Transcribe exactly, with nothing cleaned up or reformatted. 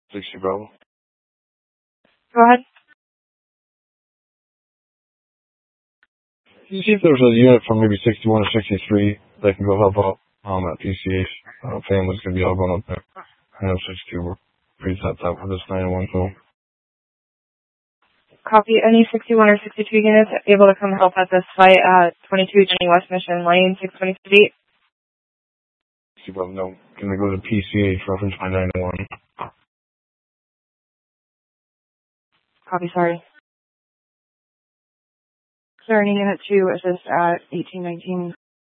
sixty Bravo. Go ahead. You see if there's a unit from maybe sixty-one or sixty-three that can go help out um, at P C H. Uh, family's going to be all going up there. I know sixty-two, we're pretty tapped out for this nine one call. Copy. Any sixty-one or sixty-two units able to come help at this site at twenty-two Jenny West Mission Lane, six twenty-three? sixty Bravo, no. Can we go to P C H, reference my nine one? Copy, sorry. Sorry, unit two, assist at eighteen nineteen.